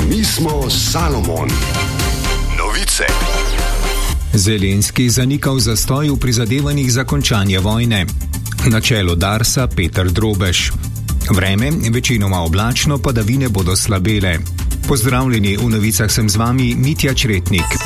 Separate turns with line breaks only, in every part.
Mi smo Salomon. Novice.
Zelenski zanikal zastoj v prizadevanjih za končanje vojne. Na čelu Darsa Peter Drobež. Vreme večinoma oblačno, padavine bodo slabele. Pozdravljeni, v novicah sem z vami Mitja Čretnik.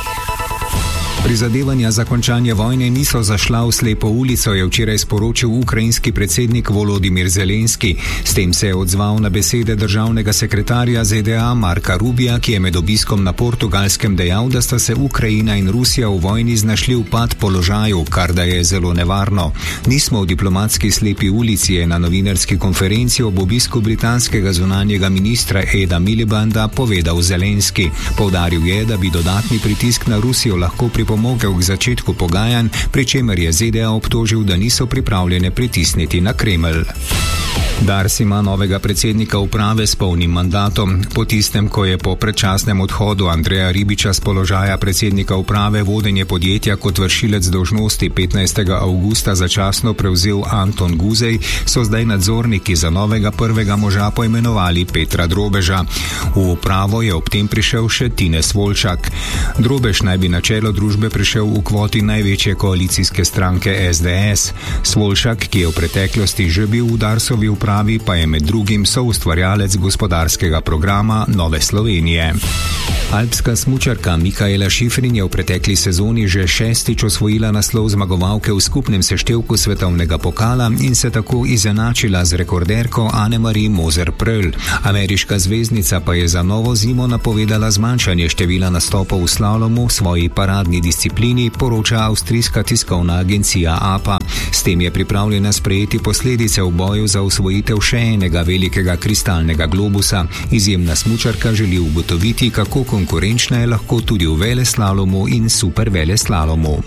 Prizadevanja za končanje vojne niso zašla v slepo ulico, je včeraj sporočil ukrajinski predsednik Volodimir Zelenski. S tem se je odzval na besede državnega sekretarja ZDA Marka Rubija, ki je med obiskom na Portugalskem dejal, da sta se Ukrajina in Rusija v vojni znašli v pad položaju, kar da je zelo nevarno. Nismo v diplomatski slepi ulici, je na novinarski konferenci ob obisku britanskega zunanjega ministra Eda Milibanda povedal Zelenski. Poudaril je, da bi dodatni pritisk na Rusijo lahko pripomogel k začetku pogajanj, pri čemer je ZDA obtožil, da niso pripravljene pritisniti na Kremelj. Dars ima novega predsednika uprave s polnim mandatom. Po tistem, ko je po predčasnem odhodu Andreja Ribiča z položaja predsednika uprave vodenje podjetja kot vršilec dolžnosti 15. avgusta začasno prevzel Anton Guzej, so zdaj nadzorniki za novega prvega moža poimenovali Petra Drobeža. V upravo je ob tem prišel še Tine Svolčak. Drobež naj bi na čelo družbe prišel v kvoti največje koalicijske stranke SDS. Svolčak, ki je v preteklosti že bil v Darsovi upravi, pa je med drugim soustvarjalec gospodarskega programa Nove Slovenije. Alpska smučarka Mikaela Šifrin je v pretekli sezoni že šestič osvojila naslov zmagovalke v skupnem seštevku svetovnega pokala in se tako izenačila z rekorderko Annemarie Moser-Pröll. Ameriška zvezdnica pa je za novo zimo napovedala zmanjšanje števila nastopov v slalomu v svoji paradni disciplini, poroča avstrijska tiskovna agencija APA. S tem je pripravljena sprejeti posledice v boju za osvojitev še enega velikega kristalnega globusa. Izjemna smučarka želi ugotoviti, kako konkurenčna je lahko tudi v veleslalomu in superveleslalomu.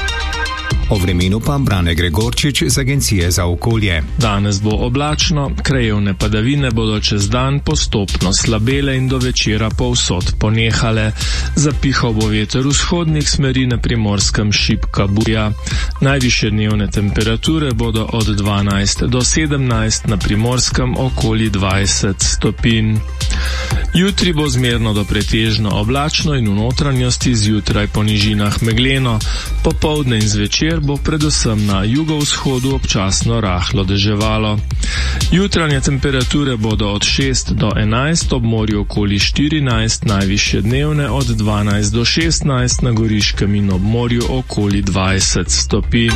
O vremenu pa Brane Gregorčič z Agencije za okolje.
Danes bo oblačno, krajevne padavine bodo čez dan postopno slabele in do večera povsod ponehale. Zapihal bo veter vzhodnih smeri, na Primorskem šibka burja. Najvišje dnevne temperature bodo od 12 do 17, na Primorskem okoli 20 stopinj. Jutri bo zmerno do pretežno oblačno in v notranjosti zjutraj po nižinah megleno. Popoldne in zvečer bo predvsem na jugovzhodu občasno rahlo deževalo. Jutranje temperature bodo od 6 do 11, ob morju okoli 14, najvišje dnevne od 12 do 16, na Goriškem in ob morju okoli 20 stopinj.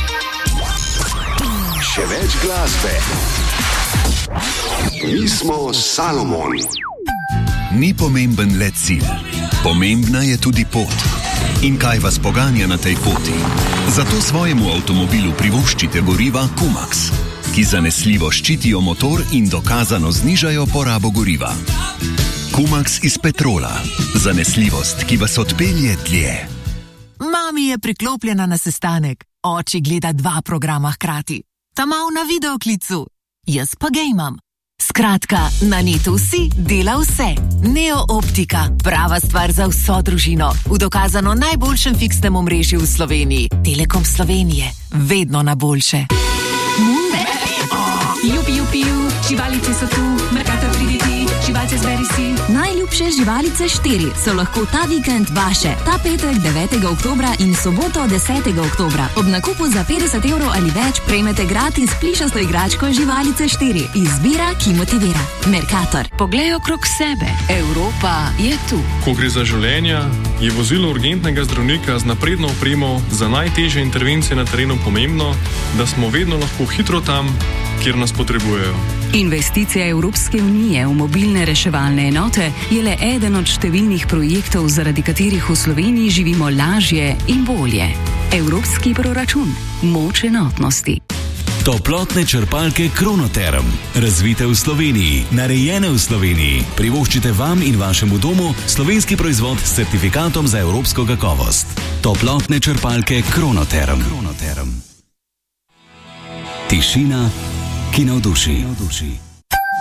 Še več glasbe. Mi smo Salomon.
Ni pomemben le cilj, pomembna je tudi pot. In kaj vas poganja na tej poti? Zato svojemu avtomobilu privoščite goriva Kumax, ki zanesljivo ščitijo motor in dokazano znižajo porabo goriva. Kumax iz petrola. Zanesljivost, ki vas odpelje dlje.
Mami je priklopljena na sestanek. Oči gleda 2 programa hkrati. Ta mal na videoklicu. Jaz pa gejmam. Skratka, na netu si dela vse. Neo Optika, prava stvar za vso družino. V dokazano najboljšem fiksnem omrežju v Sloveniji. Telekom Slovenije, vedno na boljše.
Jupi, živalice so tu, Mercator pridi ti, živalce zberi si.
Najljubše živalice 4 so lahko ta vikend vaše. Ta petek 9. oktobra in soboto 10. oktobra. Ob nakupu za 50 € ali več prejmete gratis plišasto igračko živalice 4. Izbira, ki motivira. Mercator.
Poglej okrog sebe. Evropa je tu.
Ko gre za življenja, je vozilo urgentnega zdravnika z napredno opremo za najtežje intervencije na terenu pomembno, da smo vedno lahko hitro tam, kjer nas potrebujejo.
Investicija Evropske unije v mobilne reševalne enote je le eden od številnih projektov, zaradi katerih v Sloveniji živimo lažje in bolje. Evropski proračun. Moč enotnosti.
Toplotne črpalke Kronoterm. Razvite v Sloveniji, narejene v Sloveniji. Privoščite vam in vašemu domu slovenski proizvod s certifikatom za evropsko kakovost. Toplotne črpalke Kronoterm. Tišina, ki navduši.